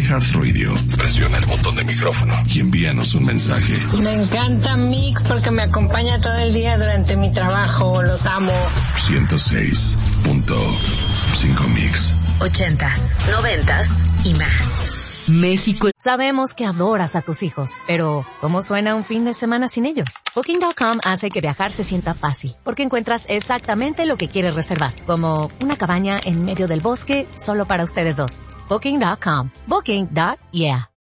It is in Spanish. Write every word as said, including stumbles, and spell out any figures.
iHeartRadio, presiona el botón de micrófono y envíanos un mensaje. Me encanta Mix porque me acompaña todo el día durante mi trabajo. Los amo. ciento seis punto cinco Mix. Ochentas, noventas y más. México. Sabemos que adoras a tus hijos, pero ¿cómo suena un fin de semana sin ellos? Booking punto com hace que viajar se sienta fácil, porque encuentras exactamente lo que quieres reservar, como una cabaña en medio del bosque solo para ustedes dos. Booking punto com. Booking. Yeah.